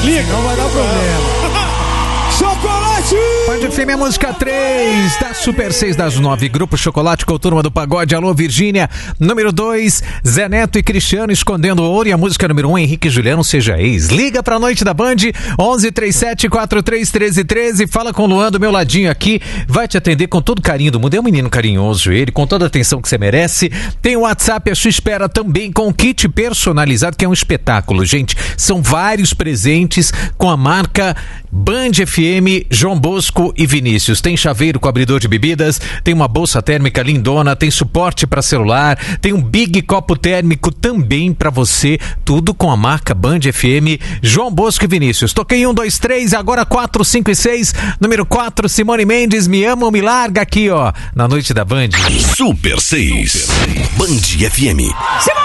Liga. Não vai dar problema. Chocolate! Band FM, a música 3 da Super 6 das 9. Grupo Chocolate com Turma do Pagode. Alô, Virgínia. Número 2, Zé Neto e Cristiano escondendo ouro. E a música número 1, Henrique e Juliano, seja ex. Liga pra noite da Band, 1137431313. Fala com o Luan do meu ladinho aqui. Vai te atender com todo carinho do mundo. É um menino carinhoso ele, com toda a atenção que você merece. Tem o WhatsApp à sua espera também, com o kit personalizado, que é um espetáculo, gente. São vários presentes com a marca Band FM, João Bosco e Vinícius. Tem chaveiro com abridor de bebidas, tem uma bolsa térmica lindona, tem suporte para celular, tem um big copo térmico também para você, tudo com a marca Band FM, João Bosco e Vinícius. Toquei 1, 2, 3, agora 4, 5 e 6. Número 4, Simone Mendes, Me Ama ou Me Larga, aqui ó, na noite da Band. Super 6, Band FM. Simone!